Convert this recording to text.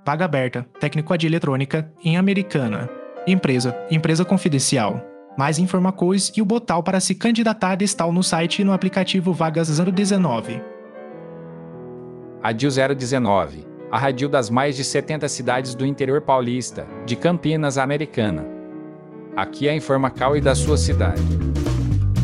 Vaga aberta, técnico de eletrônica, em Americana. Empresa confidencial. Mais informações e o botão para se candidatar estão no site e no aplicativo Vagas 019. Radil 019, a radil das mais de 70 cidades do interior paulista, de Campinas a Americana. Aqui é a Informacal e da sua cidade.